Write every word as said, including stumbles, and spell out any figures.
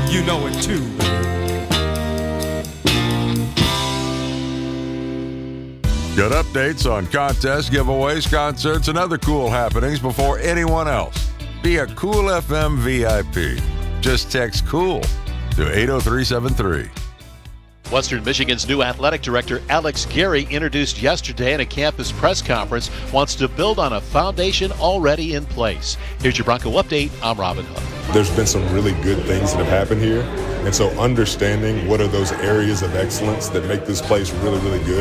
You know it too, baby. Get updates on contests, giveaways, concerts, and other cool happenings before anyone else. Be a Cool F M V I P. Just text COOL to eight oh three seven three. Western Michigan's new athletic director, Alex Gary, introduced yesterday at a campus press conference, wants to build on a foundation already in place. Here's your Bronco update. I'm Robin Hood. There's been some really good things that have happened here. And so understanding what are those areas of excellence that make this place really, really good.